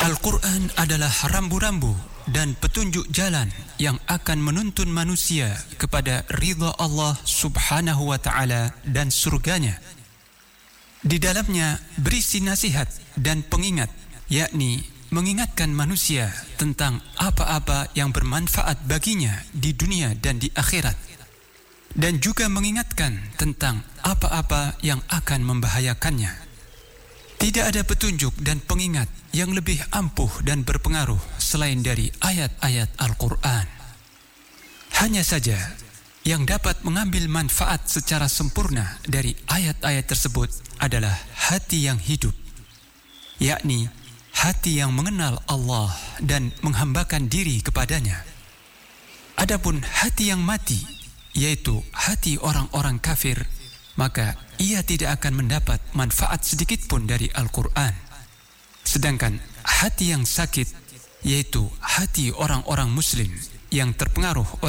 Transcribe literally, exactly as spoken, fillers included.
Al-Quran adalah rambu-rambu dan petunjuk jalan yang akan menuntun manusia kepada ridha Allah subhanahu wa ta'ala dan surganya. Di dalamnya berisi nasihat dan pengingat, yakni mengingatkan manusia tentang apa-apa yang bermanfaat baginya di dunia dan di akhirat, dan juga mengingatkan tentang apa-apa yang akan membahayakannya. Tidak ada petunjuk dan pengingat yang lebih ampuh dan berpengaruh selain dari ayat-ayat Al-Quran. Hanya saja yang dapat mengambil manfaat secara sempurna dari ayat-ayat tersebut adalah hati yang hidup, yakni hati yang mengenal Allah dan menghambakan diri kepadanya. Adapun hati yang mati, yaitu hati orang-orang kafir, maka ia tidak akan mendapat manfaat sedikit pun dari Al-Quran. Sedangkan hati yang sakit, yaitu hati orang-orang muslim yang terpengaruh